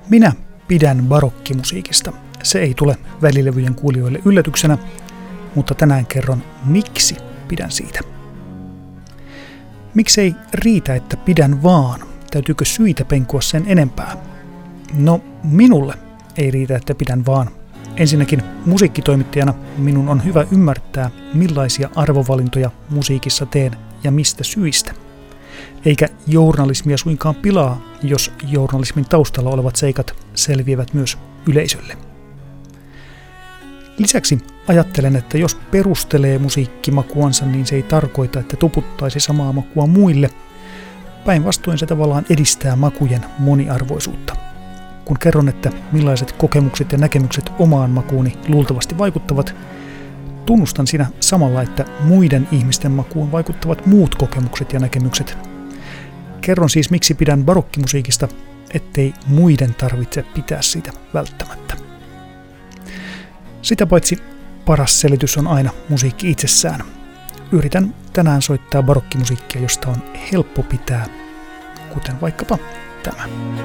Minä pidän barokkimusiikista. Se ei tule välilevyjen kuulijoille yllätyksenä, mutta tänään kerron, miksi pidän siitä. Miksei riitä, että pidän vaan? Täytyykö syitä penkua sen enempää? No, minulle ei riitä, että pidän vaan. Ensinnäkin musiikkitoimittajana minun on hyvä ymmärtää, millaisia arvovalintoja musiikissa teen ja mistä syistä. Eikä journalismia suinkaan pilaa, jos journalismin taustalla olevat seikat selviävät myös yleisölle. Lisäksi ajattelen, että jos perustelee musiikkimakuansa, niin se ei tarkoita, että tuputtaisi samaa makua muille. Päinvastoin se tavallaan edistää makujen moniarvoisuutta. Kun kerron, että millaiset kokemukset ja näkemykset omaan makuuni luultavasti vaikuttavat, tunnustan siinä samalla, että muiden ihmisten makuun vaikuttavat muut kokemukset ja näkemykset. Kerron siis, miksi pidän barokkimusiikista, ettei muiden tarvitse pitää siitä välttämättä. Sitä paitsi paras selitys on aina musiikki itsessään. Yritän tänään soittaa barokkimusiikkia, josta on helppo pitää, kuten vaikkapa tämä.